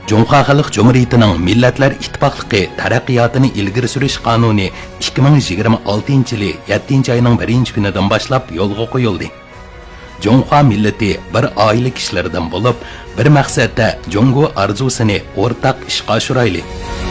Cumhuriyet Halk Cumhuriyeti'nin Milletler İttifaqlığı taraqqiyotini ilgiri surish qonuni 2026 yılı 7 ayının 1 kunidan başlap yo'lga qo'yildi. Cumhuriyet milleti bir aile kişilerden bulup bir maqsadda Jungo arzusini ortak ishga oshirayli.